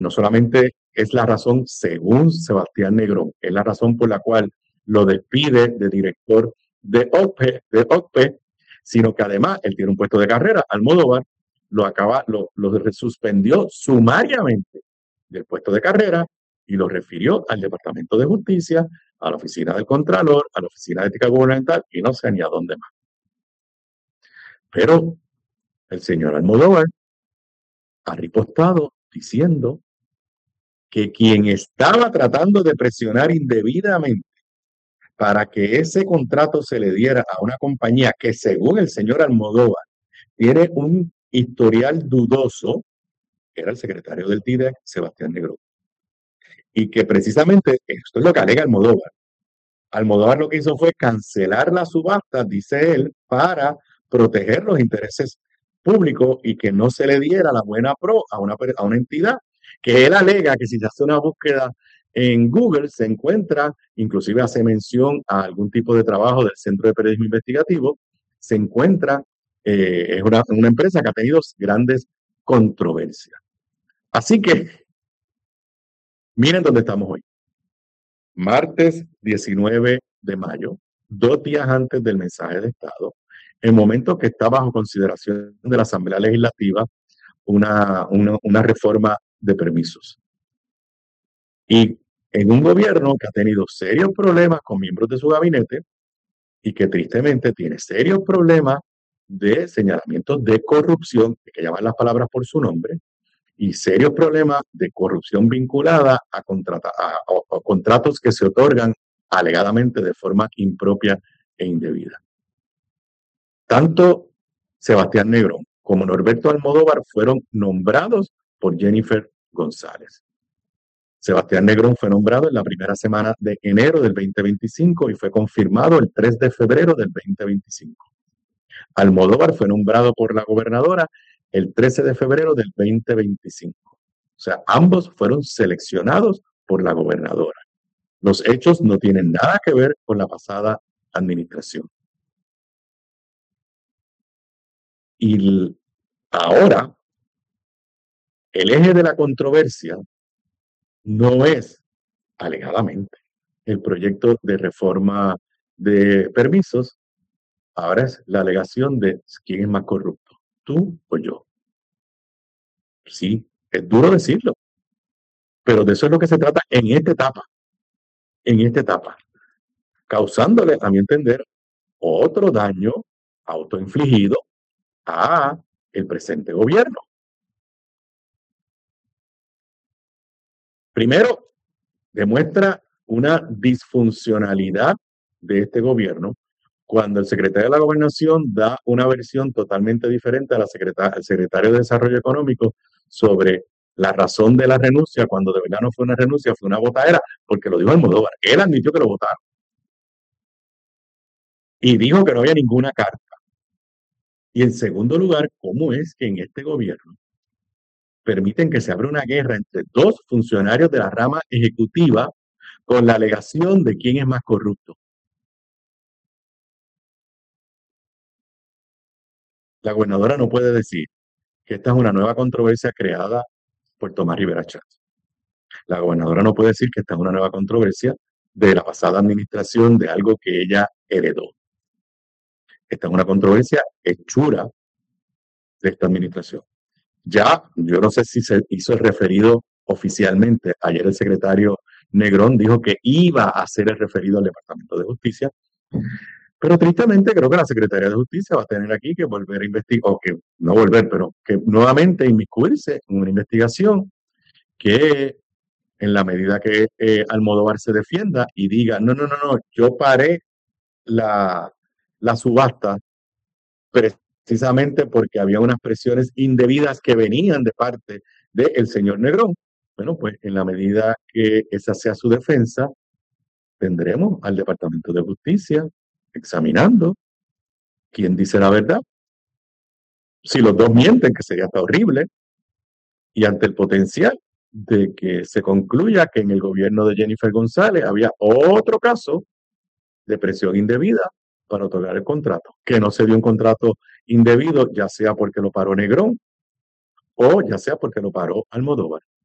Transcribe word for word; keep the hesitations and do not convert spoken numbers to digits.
no solamente es la razón, según Sebastián Negrón, es la razón por la cual lo despide de director de OPE, de OPE, sino que además él tiene un puesto de carrera. Almodóvar lo acaba, lo, lo suspendió sumariamente del puesto de carrera y lo refirió al Departamento de Justicia, a la Oficina del Contralor, a la Oficina de Ética Gubernamental y no sé ni a dónde más. Pero el señor Almodóvar ha ripostado diciendo que quien estaba tratando de presionar indebidamente para que ese contrato se le diera a una compañía que, según el señor Almodóvar, tiene un historial dudoso, era el secretario del T I D E C, Sebastián Negrón. Y que precisamente esto es lo que alega Almodóvar. Almodóvar lo que hizo fue cancelar la subasta, dice él, para proteger los intereses públicos y que no se le diera la buena pro a una, a una entidad que él alega que si se hace una búsqueda en Google se encuentra, inclusive hace mención a algún tipo de trabajo del Centro de Periodismo Investigativo, se encuentra, eh, es una, una empresa que ha tenido grandes controversias. Así que, miren dónde estamos hoy. Martes diecinueve de mayo, dos días antes del mensaje de Estado, en momento que está bajo consideración de la Asamblea Legislativa una, una, una reforma de permisos. Y en un gobierno que ha tenido serios problemas con miembros de su gabinete y que tristemente tiene serios problemas de señalamientos de corrupción, hay que llamar las palabras por su nombre, y serios problemas de corrupción vinculada a, contrata, a, a, a contratos que se otorgan alegadamente de forma impropia e indebida. Tanto Sebastián Negrón como Norberto Almodóvar fueron nombrados por Jennifer González. Sebastián Negrón fue nombrado en la primera semana de enero del veinte veinticinco y fue confirmado el tres de febrero del veinte veinticinco. Almodóvar fue nombrado por la gobernadora el trece de febrero del veinte veinticinco. O sea, ambos fueron seleccionados por la gobernadora. Los hechos no tienen nada que ver con la pasada administración. Y ahora, el eje de la controversia no es, alegadamente, el proyecto de reforma de permisos, ahora es la alegación de quién es más corrupto, tú o yo. Sí, es duro decirlo, pero de eso es lo que se trata en esta etapa, en esta etapa, causándole, a mi entender, otro daño autoinfligido a el presente gobierno. Primero, demuestra una disfuncionalidad de este gobierno cuando el secretario de la Gobernación da una versión totalmente diferente a la secretaria, al secretario de Desarrollo Económico sobre la razón de la renuncia, cuando de verdad no fue una renuncia, fue una botadera, porque lo dijo Almodóvar. Él admitió que lo votaron. Y dijo que no había ninguna carta. Y en segundo lugar, ¿cómo es que en este gobierno permiten que se abra una guerra entre dos funcionarios de la rama ejecutiva con la alegación de quién es más corrupto? La gobernadora no puede decir que esta es una nueva controversia creada por Tomás Rivera Chávez. La gobernadora no puede decir que esta es una nueva controversia de la pasada administración de algo que ella heredó. Esta es una controversia hechura de esta administración. Ya, yo no sé si se hizo el referido oficialmente. Ayer el secretario Negrón dijo que iba a hacer el referido al Departamento de Justicia, pero tristemente creo que la Secretaría de Justicia va a tener aquí que volver a investigar, o que no volver, pero que nuevamente inmiscuirse en una investigación que en la medida que eh, Almodóvar se defienda y diga, no, no, no, no, yo paré la, la subasta precisamente porque había unas presiones indebidas que venían de parte del señor Negrón. Bueno, pues en la medida que esa sea su defensa, tendremos al Departamento de Justicia examinando quién dice la verdad. Si los dos mienten, que sería hasta horrible, y ante el potencial de que se concluya que en el gobierno de Jennifer González había otro caso de presión indebida para otorgar el contrato, que no se dio un contrato indebido, ya sea porque lo paró Negrón o ya sea porque lo paró Almodóvar.